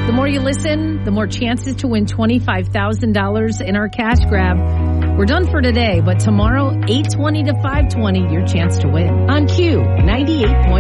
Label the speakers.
Speaker 1: The more you listen, the more chances to win $25,000 in our cash grab. We're done for today, but tomorrow, 8:20 to 5:20, your chance to win on Q 98.5.